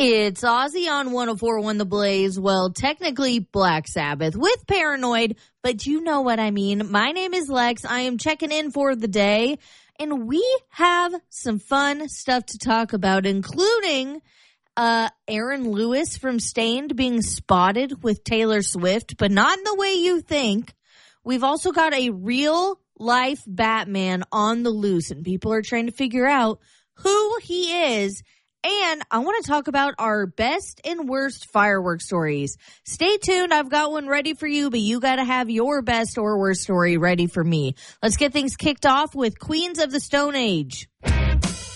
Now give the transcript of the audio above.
It's Ozzy on 104.1 The Blaze. Well, technically Black Sabbath with Paranoid, but you know what I mean. My name is Lex. I am checking in for the day, and we have some fun stuff to talk about, including Aaron Lewis from Stained being spotted with Taylor Swift, but not in the way you think. We've also got a real-life Batman on the loose, and people are trying to figure out who he is. And I want to talk about our best and worst fireworks stories. Stay tuned. I've got one ready for you, but you got to have your best or worst story ready for me. Let's get things kicked off with Queens of the Stone Age.